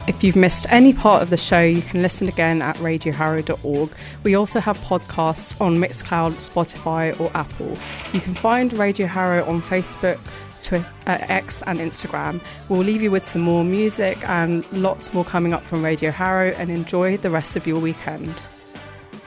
If you've missed any part of the show, you can listen again at radioharrow.org. We also have podcasts on Mixcloud, Spotify or Apple. You can find Radio Harrow on Facebook, Twitter, X and Instagram. We'll leave you with some more music and lots more coming up from Radio Harrow, and enjoy the rest of your weekend.